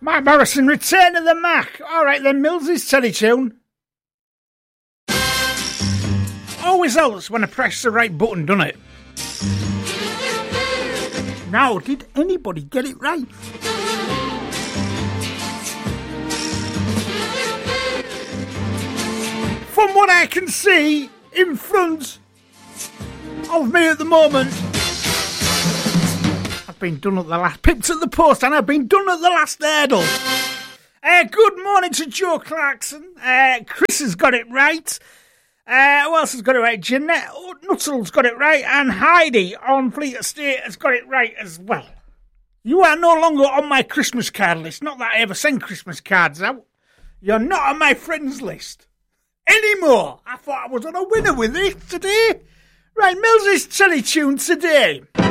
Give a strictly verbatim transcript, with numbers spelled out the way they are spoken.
Mark Morrison, Return of the Mac. All right then, Mills's Teletune. Always helps when I press the right button, doesn't it? Now, did anybody get it right? From what I can see in front of me at the moment, I've been done at the last, pipped at the post, and I've been done at the last hurdle. Uh, good morning to Joe Clarkson. Uh, Chris has got it right. Uh, who else has got it right? Jeanette Nuttall's got it right, and Heidi on Fleet Estate has got it right as well. You are no longer on my Christmas card list. Not that I ever send Christmas cards out. You're not on my friends list anymore. I thought I was on a winner with this today. Right, Mills's Teletune today.